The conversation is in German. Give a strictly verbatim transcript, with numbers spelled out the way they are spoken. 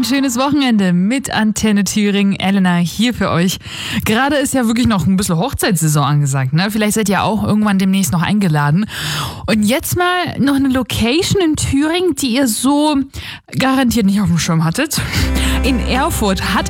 ein schönes Wochenende mit Antenne Thüringen. Elena hier für euch. Gerade ist ja wirklich noch ein bisschen Hochzeitssaison angesagt, ne? Vielleicht seid ihr auch irgendwann demnächst noch eingeladen. Und jetzt mal noch eine Location in Thüringen, die ihr so garantiert nicht auf dem Schirm hattet. In Erfurt hat